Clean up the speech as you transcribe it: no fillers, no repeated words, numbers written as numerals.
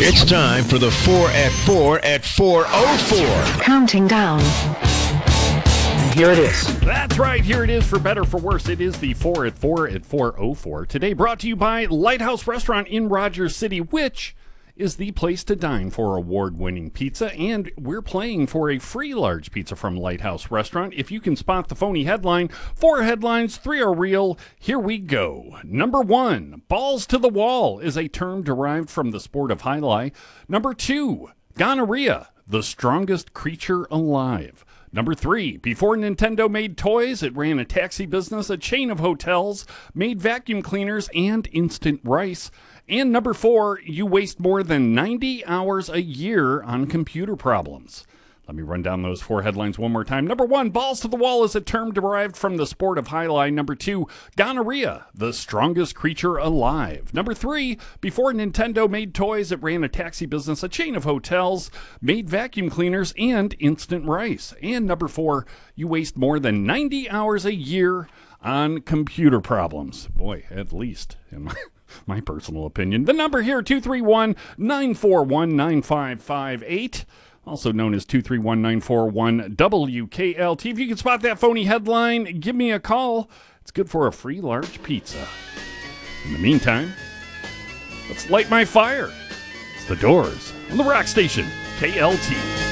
It's time for the 4 at 4 at 4:04. Counting down. And here it is. That's right. Here it is, for better, for worse. It is the 4 at 4 at 4:04. Today brought to you by Lighthouse Restaurant in Rogers City, which is the place to dine for award-winning pizza. And we're playing for a free large pizza from Lighthouse Restaurant. If you can spot the phony headline, 4 headlines, 3 are real. Here we go. Number 1, balls to the wall is a term derived from the sport of jai-alai. Number 2, gonorrhea, the strongest creature alive. Number 3, before Nintendo made toys, it ran a taxi business, a chain of hotels, made vacuum cleaners, and instant rice. And number 4, you waste more than 90 hours a year on computer problems. Let me run down those 4 headlines one more time. Number 1, balls to the wall is a term derived from the sport of jai-alai. Number 2, gonorrhea, the strongest creature alive. Number 3, before Nintendo made toys, it ran a taxi business, a chain of hotels, made vacuum cleaners, and instant rice. And number 4, you waste more than 90 hours a year on computer problems. Boy, at least in my personal opinion. The number here, 231-941-9558. Also known as 231-941-WKLT. If you can spot that phony headline, give me a call. It's good for a free large pizza. In the meantime, let's light my fire. It's the Doors on the Rock Station, KLT.